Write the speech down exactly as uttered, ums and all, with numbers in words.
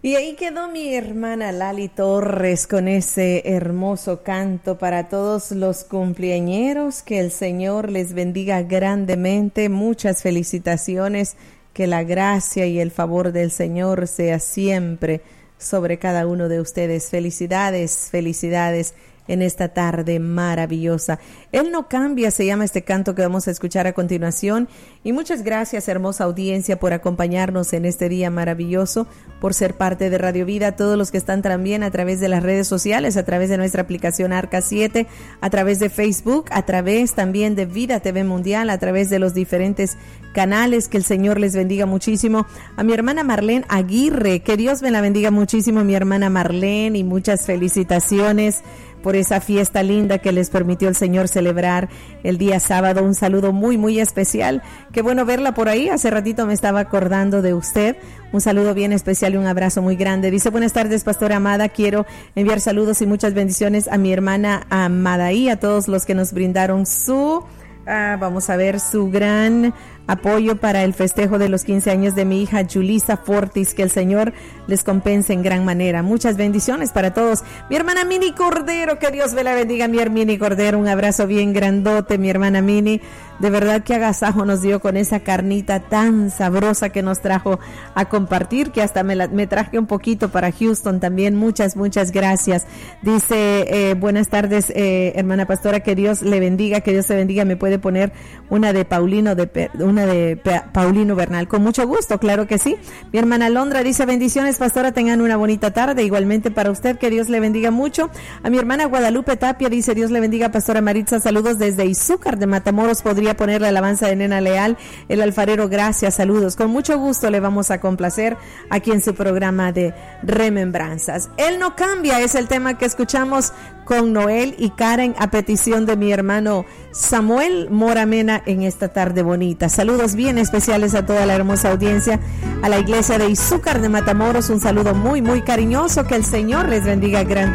Y ahí quedó mi hermana Lali Torres con ese hermoso canto para todos los cumpleañeros. Que el Señor les bendiga grandemente. Muchas felicitaciones. Que la gracia y el favor del Señor sea siempre sobre cada uno de ustedes. Felicidades, felicidades en esta tarde maravillosa. Él no cambia, se llama este canto que vamos a escuchar a continuación. Y muchas gracias, hermosa audiencia, por acompañarnos en este día maravilloso, por ser parte de Radio Vida, a todos los que están también a través de las redes sociales, a través de nuestra aplicación Arca siete, a través de Facebook, a través también de Vida T V Mundial, a través de los diferentes canales. Que el Señor les bendiga muchísimo. A mi hermana Marlene Aguirre, que Dios me la bendiga muchísimo, mi hermana Marlene, y muchas felicitaciones por esa fiesta linda que les permitió el Señor celebrar el día sábado. Un saludo muy, muy especial. Qué bueno verla por ahí. Hace ratito me estaba acordando de usted. Un saludo bien especial y un abrazo muy grande. Dice, buenas tardes, pastora amada. Quiero enviar saludos y muchas bendiciones a mi hermana Amadaí, a todos los que nos brindaron su... Ah, vamos a ver su gran apoyo para el festejo de los quince años de mi hija Julisa Fortis. Que el Señor les compense en gran manera. Muchas bendiciones para todos. Mi hermana Mini Cordero, que Dios me la bendiga, mi Mini Cordero. Un abrazo bien grandote, mi hermana Mini. De verdad que agasajo nos dio con esa carnita tan sabrosa que nos trajo a compartir, que hasta me, la, me traje un poquito para Houston también. Muchas, muchas gracias. Dice, eh, buenas tardes, eh, hermana pastora, que Dios le bendiga, que Dios te bendiga. Me puede poner una de Paulino, de una de Paulino Bernal. Con mucho gusto, claro que sí. Mi hermana Londra dice, bendiciones, pastora, tengan una bonita tarde. Igualmente para usted, que Dios le bendiga mucho. A mi hermana Guadalupe Tapia dice, Dios le bendiga, pastora Maritza, saludos desde Izúcar de Matamoros. Podría poner la alabanza de Nena Leal, el alfarero, gracias, saludos. Con mucho gusto le vamos a complacer aquí en su programa de Remembranzas. Él no cambia, es el tema que escuchamos con Noel y Karen a petición de mi hermano Samuel Moramena en esta tarde bonita. Saludos bien especiales a toda la hermosa audiencia, a la iglesia de Izúcar de Matamoros, un saludo muy muy cariñoso, que el Señor les bendiga grande.